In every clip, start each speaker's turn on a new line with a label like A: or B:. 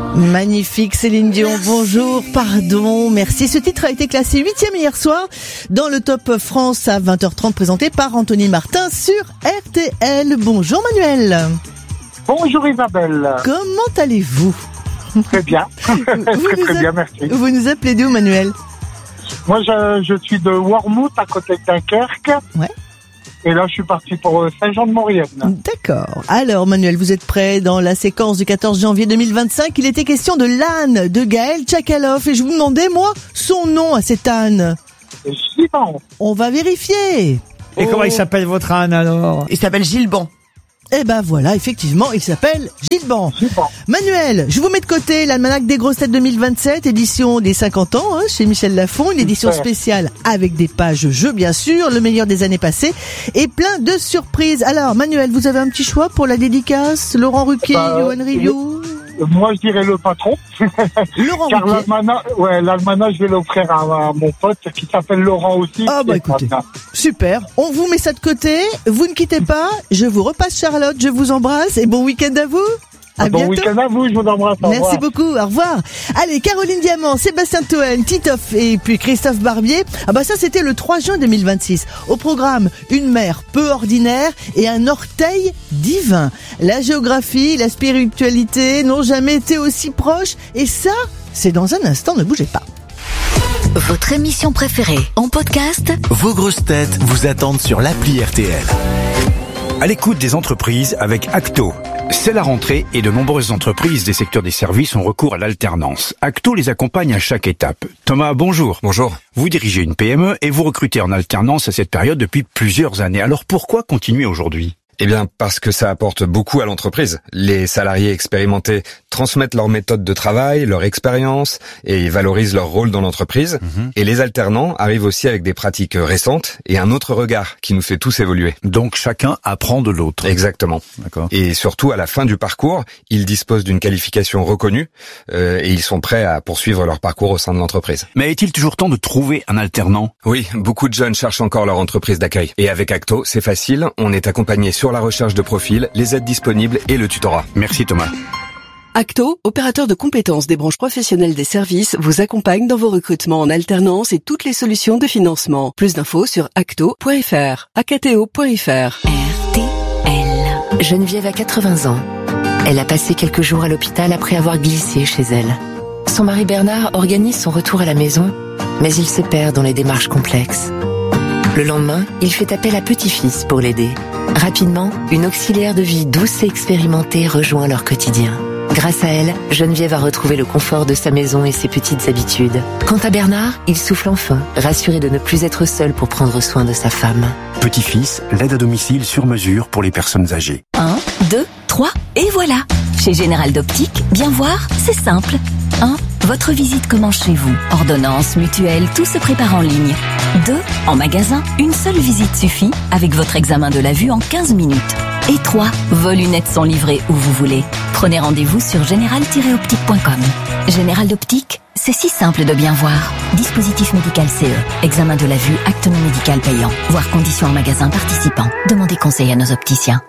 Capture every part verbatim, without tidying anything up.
A: Magnifique Céline Dion, bonjour, pardon, merci. Ce titre a été classé huitième hier soir dans le Top France à vingt heures trente, présenté par Anthony Martin sur R T L. Bonjour Manuel.
B: Bonjour Isabelle.
A: Comment allez-vous?
B: Très bien, très très bien, merci.
A: Vous nous appelez d'où Manuel?
B: Moi je, je suis de Wormhout, à côté de Dunkerque.
A: Ouais.
B: Et là, je suis parti pour Saint-Jean-de-Maurienne.
A: D'accord. Alors, Manuel, vous êtes prêt? Dans la séquence du quatorze janvier deux mille vingt-cinq, il était question de l'âne de Gaël Tchakaloff. Et je vous demandais, moi, son nom à cet âne.
B: Gilban.
A: On va vérifier.
C: Et
A: oh.
C: Comment il s'appelle votre âne alors?
D: Il s'appelle Gilban.
A: Eh ben voilà, effectivement, il s'appelle Gilban.
B: Gilban.
A: Manuel, je vous mets de côté l'almanach des grosses têtes deux mille vingt-sept, édition des cinquante ans, hein, chez Michel Lafon, une édition
B: Super.
A: spéciale avec des pages jeux, bien sûr, le meilleur des années passées, et plein de surprises. Alors, Manuel, vous avez un petit choix pour la dédicace? Laurent Ruquier,
B: Bah,
A: Johan Rioux?
B: Moi, je dirais le patron.
A: Laurent
B: Car
A: Ruquier.
B: l'almanach, ouais, l'almanach, je vais l'offrir à, à mon pote qui s'appelle Laurent aussi.
A: Ah bah
B: Et
A: écoutez,
B: voilà.
A: super. On vous met ça de côté, vous ne quittez pas, je vous repasse Charlotte, je vous embrasse, et bon week-end à vous. À
B: Bon
A: bientôt.
B: week-end à vous, je vous embrasse. Au
A: Merci
B: revoir.
A: beaucoup, au revoir. Allez, Caroline Diamant, Sébastien Toen, Titoff et puis Christophe Barbier. Ah bah ça c'était le trois juin deux mille vingt-six. Au programme, une mère peu ordinaire et un orteil divin. La géographie, la spiritualité n'ont jamais été aussi proches. Et ça, c'est dans un instant, ne bougez pas.
E: Votre émission préférée en podcast?
F: Vos grosses têtes vous attendent sur l'appli R T L.
G: À l'écoute des entreprises avec Acto. C'est la rentrée et de nombreuses entreprises des secteurs des services ont recours à l'alternance. Acto les accompagne à chaque étape. Thomas, bonjour.
H: Bonjour.
G: Vous dirigez une P M E et vous recrutez en alternance à cette période depuis plusieurs années. Alors pourquoi continuer aujourd'hui ?
H: Eh bien, parce que ça apporte beaucoup à l'entreprise. Les salariés expérimentés transmettent leurs méthodes de travail, leur expérience et valorisent leur rôle dans l'entreprise. Mmh. Et les alternants arrivent aussi avec des pratiques récentes et un autre regard qui nous fait tous évoluer.
G: Donc chacun apprend de l'autre.
H: Exactement.
G: D'accord.
H: Et surtout, à la fin du parcours, ils disposent d'une qualification reconnue euh, et ils sont prêts à poursuivre leur parcours au sein de l'entreprise.
G: Mais est-il toujours temps de trouver un alternant ?
H: Oui, beaucoup de jeunes cherchent encore leur entreprise d'accueil. Et avec Acto, c'est facile, on est accompagné sur la recherche de profil, les aides disponibles et le tutorat.
G: Merci Thomas.
I: Acto, opérateur de compétences des branches professionnelles des services, vous accompagne dans vos recrutements en alternance et toutes les solutions de financement. Plus d'infos sur acto point f r, acto point f r.
E: R T L. Geneviève a quatre-vingts ans. Elle a passé quelques jours à l'hôpital après avoir glissé chez elle. Son mari Bernard organise son retour à la maison, mais il se perd dans les démarches complexes. Le lendemain, il fait appel à Petit-Fils pour l'aider. Rapidement, une auxiliaire de vie douce et expérimentée rejoint leur quotidien. Grâce à elle, Geneviève a retrouvé le confort de sa maison et ses petites habitudes. Quant à Bernard, il souffle enfin, rassuré de ne plus être seul pour prendre soin de sa femme.
J: Petit-Fils, l'aide à domicile sur mesure pour les personnes âgées.
E: un, deux, trois, et voilà. Chez Général d'Optique, bien voir, c'est simple. un. Votre visite commence chez vous. Ordonnance, mutuelle, tout se prépare en ligne. deux. En magasin, une seule visite suffit avec votre examen de la vue en quinze minutes. Et trois. Vos lunettes sont livrées où vous voulez. Prenez rendez-vous sur général tiret optique point com. Général d'Optique, c'est si simple de bien voir. Dispositif médical C E. Examen de la vue, acte non médical payant. Voir conditions en magasin participant. Demandez conseil à nos opticiens.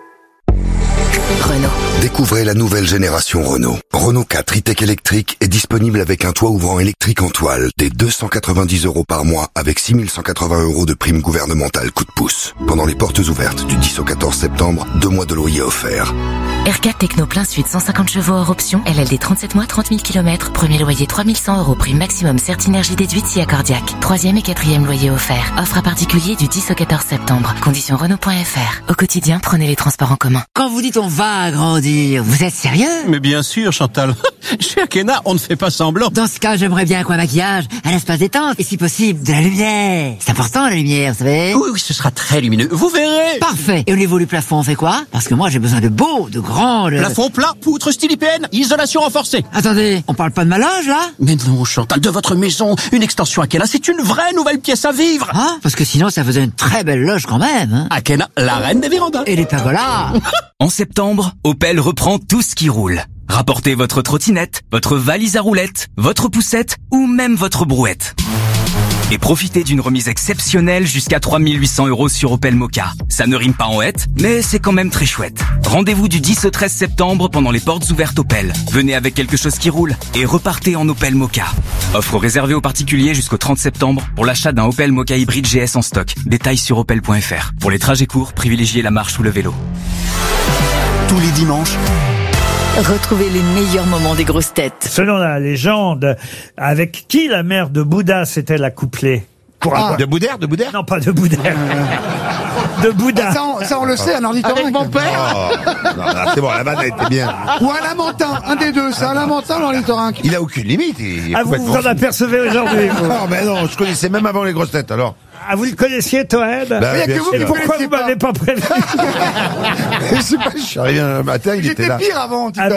E: Renault.
K: Découvrez la nouvelle génération Renault. Renault quatre e-tech électrique est disponible avec un toit ouvrant électrique en toile dès deux cent quatre-vingt-dix euros par mois avec six mille cent quatre-vingts euros de prime gouvernementale coup de pouce. Pendant les portes ouvertes du dix au quatorze septembre, deux mois de loyer offerts.
E: R quatre Techno plein suite cent cinquante chevaux hors option, L L D trente-sept mois, trente mille kilomètres, premier loyer trois mille cent euros, prime maximum Certinergie déduite si accordiaque. Troisième et quatrième loyer offert. Offre à particulier du dix au quatorze septembre. Conditions Renault point f r. Au quotidien, prenez les transports en commun.
D: Quand vous dites on va agrandir, vous êtes sérieux?
L: Mais bien sûr, Chantal. Chez Akena, on ne fait pas semblant.
D: Dans ce cas, j'aimerais bien quoi, maquillage, un espace détente, et si possible, de la lumière. C'est important, la lumière, vous savez.
L: Oui, oui, ce sera très lumineux. Vous verrez.
D: Parfait. Et au niveau du plafond, on fait quoi? Parce que moi, j'ai besoin de beau, de grand... De...
L: Plafond plat, poutre style I P N, isolation renforcée.
D: Attendez, on parle pas de ma loge, là?
L: Mais non, Chantal, de votre maison, une extension Akena, c'est une vraie nouvelle pièce à vivre.
D: Ah, parce que sinon, ça faisait une très belle loge quand même. Hein.
L: Akena, la reine des vérandas.
D: Et les pergolas.
F: En septembre, Opel reprend tout ce qui roule. Rapportez votre trottinette, votre valise à roulettes, votre poussette ou même votre brouette. Et profitez d'une remise exceptionnelle jusqu'à trois mille huit cents euros sur Opel Mokka. Ça ne rime pas en hête, mais c'est quand même très chouette. Rendez-vous du dix au treize septembre pendant les portes ouvertes Opel. Venez avec quelque chose qui roule et repartez en Opel Mokka. Offre réservée aux particuliers jusqu'au trente septembre pour l'achat d'un Opel Mokka hybride G S en stock. Détails sur opel point f r. Pour les trajets courts, privilégiez la marche ou le vélo.
L: Tous les dimanches,
E: Retrouvez les meilleurs moments des grosses têtes.
C: Selon la légende, avec qui la mère de Bouddha s'est-elle accouplée pour
M: Ah,
C: avoir...
M: de Boudère, de Boudère
C: Non, pas de Bouddha. De Bouddha.
M: ça, on, ça, on le sait, un ornithorynque.
N: Avec mon père.
M: Oh, non, non, c'est bon, la vanne a été bien.
N: Ou un lamentin, un des deux, c'est un lamentin ou un ornithorynque.
M: Il a aucune limite. Il est
C: Ah, vous
M: complètement
C: vous en
M: fou.
C: apercevez aujourd'hui, vous.
M: Non, mais non, je connaissais même avant les grosses têtes, alors.
C: Ah, vous le connaissiez, Toen
M: Bah,
N: Il y a
M: bien
N: que vous
M: sûr.
C: Et
N: qui
C: pourquoi
N: connaissiez
C: vous m'avez pas prévenu
M: Je sais pas, je suis arrivé un matin, il était
N: J'étais
M: là.
N: pire avant. tu
C: Ah,